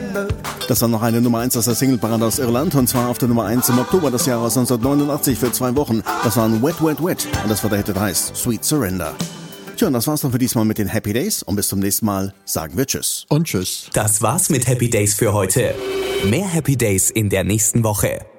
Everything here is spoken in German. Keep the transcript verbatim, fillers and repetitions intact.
Das war noch eine Nummer eins aus der Singleparade aus Irland und zwar auf der Nummer eins im Oktober des Jahres neunzehnhundertneunundachtzig für zwei Wochen. Das waren Wet Wet Wet und das war der Hit, der heißt Sweet Surrender. Tja, und das war's dann für diesmal mit den Happy Days und bis zum nächsten Mal sagen wir Tschüss. Und Tschüss. Das war's mit Happy Days für heute. Mehr Happy Days in der nächsten Woche.